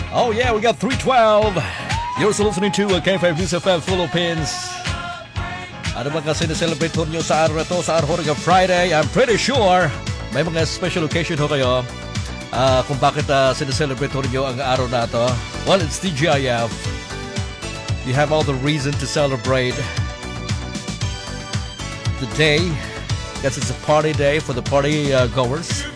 Oh yeah, we got 312. You're still listening to K5 News FM Philippines. Ano ba kasi na-celebrate ho nyo sa araw na to, sa araw ng Friday? I'm pretty sure may mga special occasion ho kayo kung bakit sineselebrate ho nyo ang araw na to. Well, it's TGIF. You have all the reason to celebrate the day. Guess it's a party day for the party goers.